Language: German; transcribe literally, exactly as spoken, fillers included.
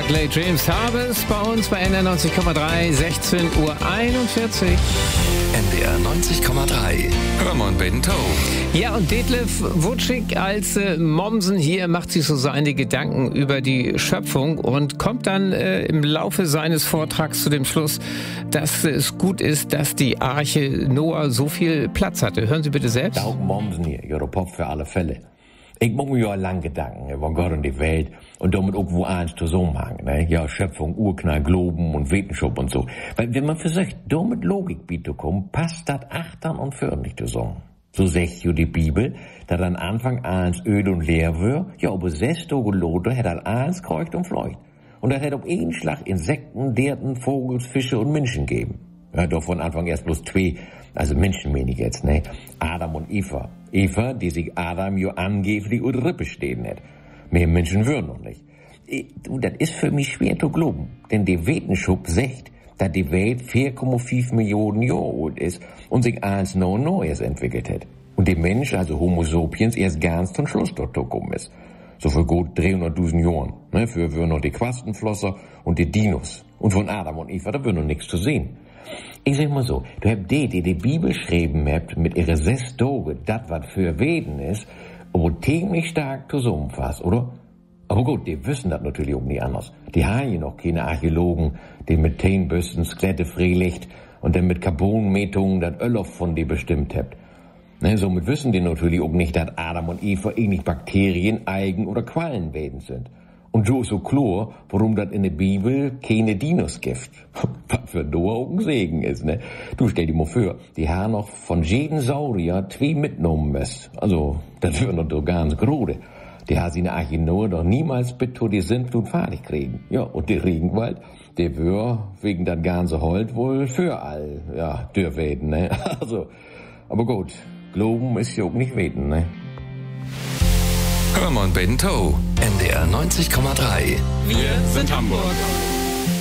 Barclay James Harvest bei uns bei N D R neunzig Komma drei, sechzehn Uhr einundvierzig. N D R neunzig Komma drei. Hörmann Bento. Ja, und Detlef Wutschig als äh, Mommsen hier macht sich so seine Gedanken über die Schöpfung und kommt dann äh, im Laufe seines Vortrags zu dem Schluss, dass es gut ist, dass die Arche Noah so viel Platz hatte. Hören Sie bitte selbst. Auch Mommsen hier, Ihre Pop für alle Fälle. Ich mache mir ja lang Gedanken über Gott und die Welt und damit auch wo eins zusammenhängt, ne? Ja, Schöpfung, Urknall, Globen und Wissenschaft und so. Weil wenn man versucht, da mit Logik bieten kommt, passt das achtern und für nicht zusammen. So sagt ja die Bibel, dass an Anfang eins öd und leer wär, ja, aber sechs Tage Lothar hätte halt eins kreucht und fleucht. Und das hätte auf einen Schlag Insekten, Derten, Vogels, Fische und Menschen geben. Ja, doch von Anfang erst bloß zwei, also Menschen wenig jetzt, ne? Adam und Eva. Eva, die sich Adam jo angeblich und Rippe stehen hat. Mehr Menschen würden noch nicht. Du, das ist für mich schwer zu glauben. Denn die Wissenschaft sagt, dass die Welt vier Komma fünf Millionen Jahre alt ist und sich eins noch Neues entwickelt hat. Und der Mensch, also Homo sapiens, erst ganz zum Schluss dort gekommen ist. So für gut dreihunderttausend Jahren. Ne? Für wir noch die Quastenflosser und die Dinos. Und von Adam und Eva, da wird noch nichts zu sehen. Ich sag mal so, du habt die, die die Bibel geschrieben habt, mit ihre sechs Tage, das was für Weden ist, aber ziemlich stark zusammenfasst, oder? Aber gut, die wissen das natürlich auch nicht anders. Die haben ja noch keine Archäologen, die mit Teenbüsten Skelette freilegt und dann mit Carbonmetungen das Öl von die bestimmt habt. Ne, somit wissen die natürlich auch nicht, dass Adam und Eva ähnlich Bakterien, Algen oder Quallenwesen sind. Und so ist so klar, warum das in der Bibel keine Dinos gibt. Was für Noah auch ein Segen ist, ne? Du stell dir mal vor, die haben noch von jedem Saurier zwei mitgenommen müssen. Also, das wäre noch so ganz grode. Die haben sie in der Arche Noah doch niemals bitte die Sintflut fertig kriegen. Ja, und der Regenwald, der wär wegen das ganze Holz wohl für all, ja, dürfen, ne? Also, aber gut, Glauben ist ja auch nicht weten, ne? Hörmann Bento, N D R neunzig Komma drei. Wir sind Hamburg.